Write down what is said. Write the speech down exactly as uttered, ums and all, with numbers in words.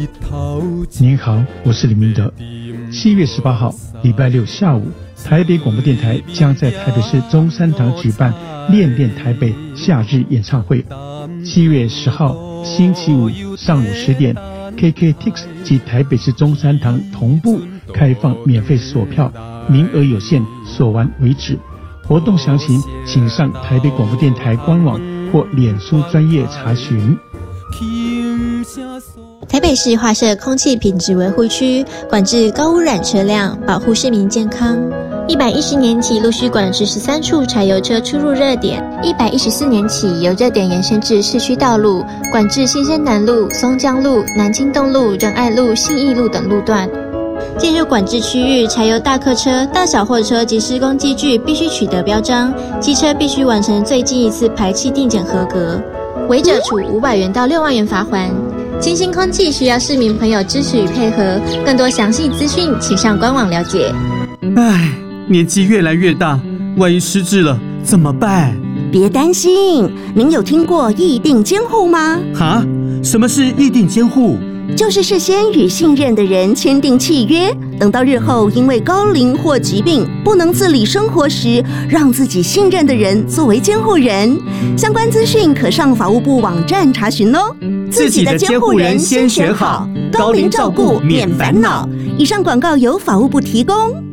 您好，我是李明德。七月十八号礼拜六下午，台北广播电台将在台北市中山堂举办恋恋台北夏日演唱会。七月十号星期五上午十点 K K T X 及台北市中山堂同步开放免费索票，名额有限，索完为止。活动详情请上台北广播电台官网或脸书专页查询。 台北市划设空气品质维护区，管制高污染车辆，保护市民健康。一百一十年起陆续管制十三处柴油车出入热点，一百一十四年起由热点延伸至市区道路，管制新生南路、松江路、南京东路、仁爱路、信义路等路段。进入管制区域，柴油大客车、大小货车及施工机具必须取得标章，机车必须完成最近一次排气定检合格，违者处五百元到六万元罚锾。清新空气需要市民朋友支持与配合，更多详细资讯请上官网了解。 唉，年纪越来越大，万一失智了怎么办？ 别担心，您有听过议定监护吗？ 哈？什么是议定监护？ 就是事先与信任的人签订契约，等到日后因为高龄或疾病不能自理生活时，让自己信任的人作为监护人。相关资讯可上法务部网站查询哦。 自己的监护人先选好，高龄照顾免烦恼。 以上广告由法务部提供。